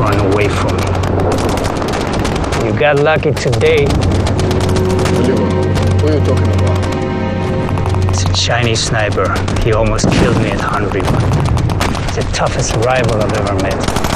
run away from me. You got lucky today. Oliver, who are you talking about? It's a Chinese sniper. He almost killed me at Han River. He's the toughest rival I've ever met.